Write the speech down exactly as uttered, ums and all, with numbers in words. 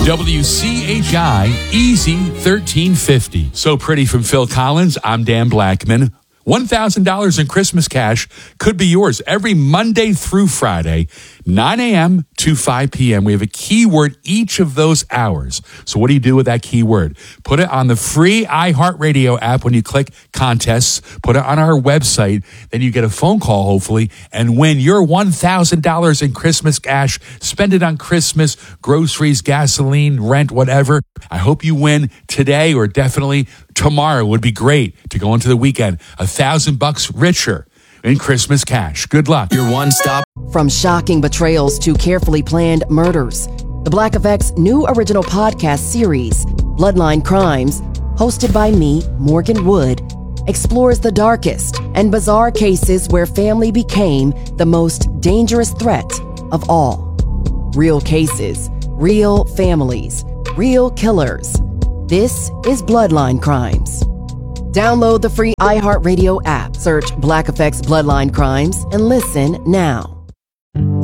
W C H I Easy thirteen fifty. So Pretty from Phil Collins. I'm Dan Blackman. one thousand dollars in Christmas cash could be yours every Monday through Friday, nine a.m. to five p.m. We have a keyword each of those hours. So what do you do with that keyword? Put it on the free iHeartRadio app when you click contests. Put it on our website. Then you get a phone call, hopefully, and win your one thousand dollars in Christmas cash. Spend it on Christmas, groceries, gasoline, rent, whatever. I hope you win today or definitely tomorrow. It would be great to go into the weekend a thousand bucks richer in Christmas cash. Good luck. Your one stop. From shocking betrayals to carefully planned murders, the Black Effect's new original podcast series, Bloodline Crimes, hosted by me, Morgan Wood, explores the darkest and bizarre cases where family became the most dangerous threat of all. Real cases, real families, real killers. This is Bloodline Crimes. Download the free iHeartRadio app, search Black Effect's Bloodline Crimes, and listen now.